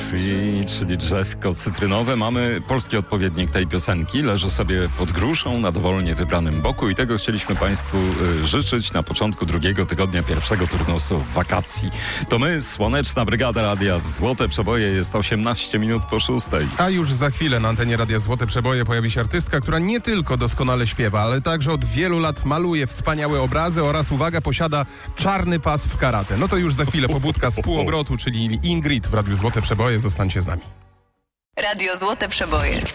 Tree, czyli drzewko cytrynowe. Mamy polski odpowiednik tej piosenki. Leży sobie pod gruszą na dowolnie wybranym boku i tego chcieliśmy Państwu życzyć na początku drugiego tygodnia pierwszego turnusu wakacji. To my, Słoneczna Brygada Radia Złote Przeboje, jest 18 minut po 6. A już za chwilę na antenie Radia Złote Przeboje pojawi się artystka, która nie tylko doskonale śpiewa, ale także od wielu lat maluje wspaniałe obrazy oraz, uwaga, posiada czarny pas w karate. No to już za chwilę pobudka z półobrotu, czyli Ingrid w Radiu Złote Przeboje. Zostańcie z nami. Radio Złote Przeboje.